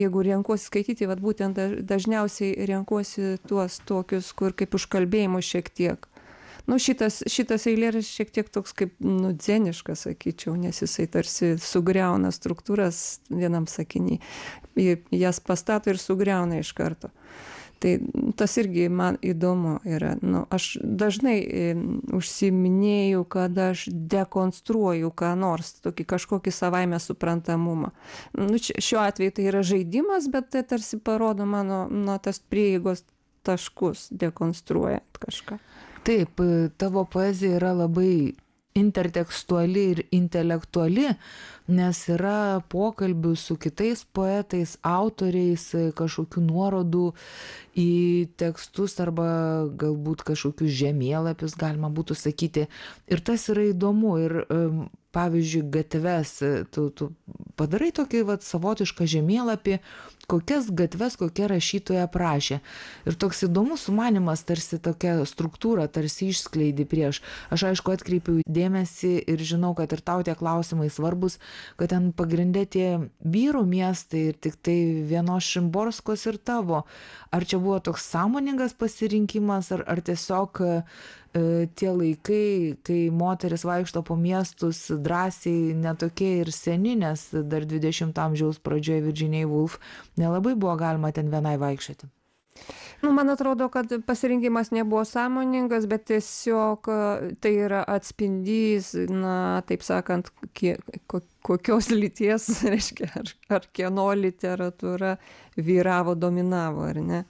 Jeigu renkuosi skaityti, vat būtent dažniausiai renkuosi tuos tokius, kur kaip užkalbėjimo šiek tiek. Nu, šitas eilėraštis šiek tiek toks kaip, nu, dzeniškas, sakyčiau, nes jisai tarsi sugriauna struktūras vienam sakiny. Jas pastato ir sugriauna iš karto. Tai tas irgi man įdomu yra. Nu, aš dažnai užsiminėjau, kad aš dekonstruoju ką nors, tokį kažkokį savaime suprantamumą. Nu, šiuo atveju tai yra žaidimas, bet tai tarsi parodo mano tas prieigos taškus, dekonstruojant kažką. Taip, tavo poezija yra labai intertekstuali ir intelektuali, nes yra pokalbių su kitais poetais, autoriais, kažkokių nuorodų į tekstus arba galbūt kažkokius žemėlapius, galima būtų sakyti. Ir tas yra įdomu. Ir pavyzdžiui, gatves, tu padarai tokį savotišką žemėlapį, kokias gatves kokia rašytoja aprašė. Ir toks įdomus sumanymas, tarsi tokia struktūra, tarsi išskleidi prieš. Aš aišku atkreipiau dėmesį ir žinau, kad ir tau tie klausimai svarbus, kad ten pagrindė tie vyrų miestai ir tik tai vienos Šimborskos ir tavo. Ar čia buvo toks sąmoningas pasirinkimas, ar tiesiog tie laikai, kai moteris vaikšto po miestus drąsiai, netokie ir seni, nes dar 20 amžiaus pradžioje Virginia Woolf nelabai buvo galima ten vienai vaikščioti. Nu, man atrodo, kad pasirinkimas nebuvo sąmoningas, bet tiesiog tai yra atspindys, na, taip sakant, kokios lyties, reiškia, ar kieno literatūra vyravo, dominavo, ar ne.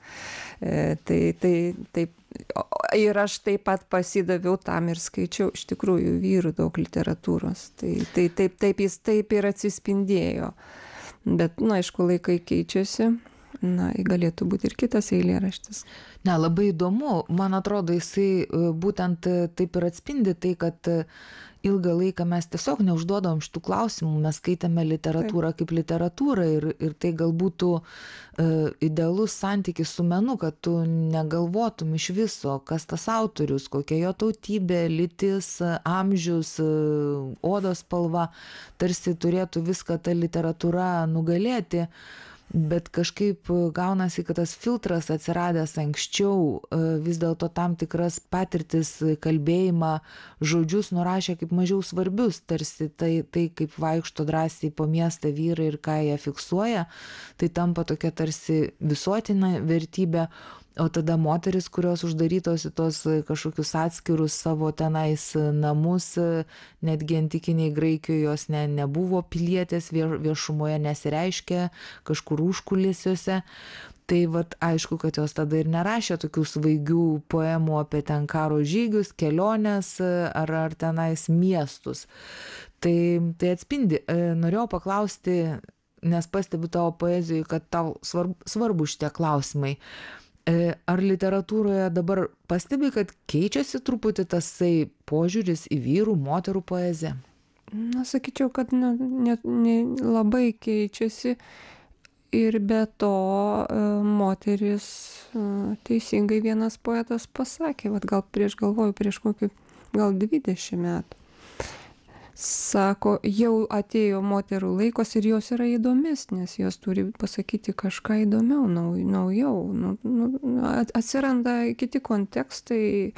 Taip. Ir aš taip pat pasidaviau tam ir skaičiau iš tikrųjų vyrų daug literatūros. Taip jis taip ir atsispindėjo. Bet, na, aišku, laikai keičiasi. Na, galėtų būti ir kitas eilėraštis. Ne, labai įdomu. Man atrodo, jisai būtent taip ir atspindi tai, kad ilgą laiką mes tiesiog neužduodom šitų klausimų, mes skaitėme literatūrą kaip literatūrą ir tai galbūt idealus santykis su menu, kad tu negalvotum iš viso, kas tas autorius, kokia jo tautybė, lytis, amžius, odos spalva, tarsi turėtų viską ta literatūra nugalėti. Bet kažkaip gaunasi, kad tas filtras atsiradęs anksčiau vis dėlto tam tikras patirtis, kalbėjimą, žodžius nurašė kaip mažiau svarbius, tarsi tai kaip vaikšto drąsiai po miestą vyrai ir ką jie fiksuoja, tai tampa tokia tarsi visuotinė vertybė. O tada moteris, kurios uždarytos į tos kažkokius atskirus savo tenais namus, netgi antikiniai Graikijoje jos nebuvo pilietės, viešumoje nesireiškė, kažkur užkulisiuose. Tai vat aišku, kad jos tada ir nerašė tokių svaigių poemų apie ten karo žygius, keliones ar tenais miestus. Tai atspindi. Norėjau paklausti, nes pastebiu tavo poezijoje, kad tau svarbu šitie klausimai. Ar literatūroje dabar pastebi, kad keičiasi truputį tasai požiūris į vyrų, moterų poeziją? Na, sakyčiau, kad labai keičiasi ir be to moteris, teisingai vienas poetas pasakė, gal prieš kokį, gal 20 metų. Sako, jau atėjo moterų laikos ir jos yra įdomesnės, jos turi pasakyti kažką įdomiau, naujau. Atsiranda kiti kontekstai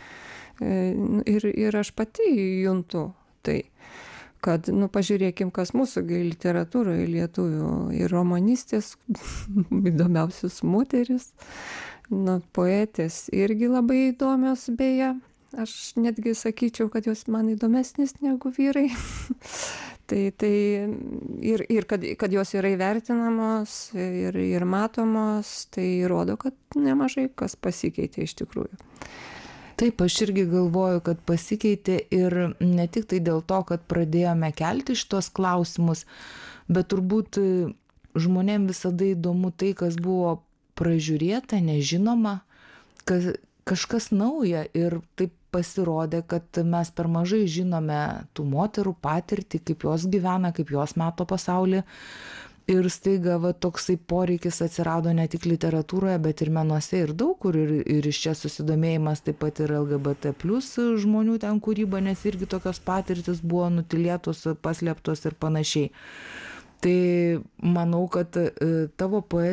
ir aš pati juntu tai, kad, pažiūrėkim, kas mūsų literatūroje lietuvių ir romanistės, įdomiausios moteris, poetės irgi labai įdomios beje. Aš netgi sakyčiau, kad jos man įdomesnės negu vyrai. Ir kad jos yra įvertinamos ir matomos, tai rodo, kad nemažai kas pasikeitė iš tikrųjų. Taip, aš irgi galvoju, kad pasikeitė ir ne tik tai dėl to, kad pradėjome kelti šitos klausimus, bet turbūt žmonėm visada įdomu tai, kas buvo pražiūrėta, nežinoma, kažkas nauja ir taip pasirodė, kad mes per mažai žinome tų moterų patirtį, kaip jos gyvena, kaip jos mato pasaulį. Ir staiga toksai poreikis atsirado ne tik literatūroje, bet ir menuose ir daug kur. Ir iš čia susidomėjimas taip pat ir LGBT+ žmonių ten kūryba, nes irgi tokios patirtis buvo nutilėtos, paslėptos ir panašiai. tai manau kad tavo